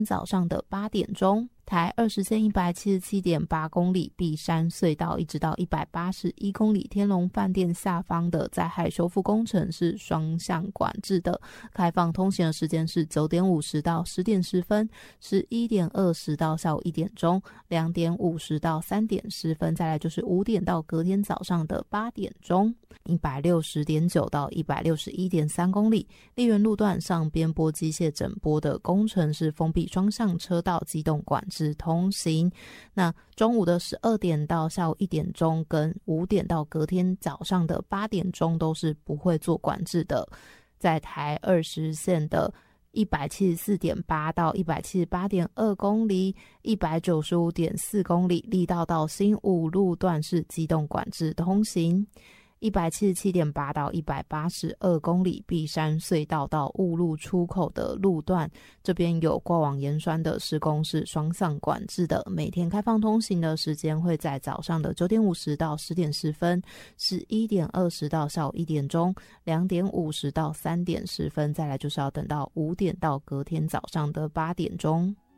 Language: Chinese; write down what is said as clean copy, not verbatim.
早上的8点钟。台20线 177.8 公里碧山隧道一直到181公里天龙饭店下方的灾害修复工程是双向管制的，开放通行的时间是9点50到10点10分，11点20到下午1点钟，2点50到3点10分，再来就是5点到隔天早上的8点钟。160.9到161.3公里丽园路段上边坡机械整坡的工程是封闭双向车道机动管制通行。那中午的12点到下午1点钟跟5点到隔天早上的8点钟都是不会做管制的。在台20线的174.8到178.2公里195.4公里力道到新武路段是机动管制通行。177.8到182公里碧山隧道到雾路出口的路段，这边有过往盐酸的施工是双向管制的，每天开放通行的时间会在早上的9点50到10点10分，11点20到下午1点钟，2点50到3点10分，再来就是要等到5点到隔天早上的8点钟。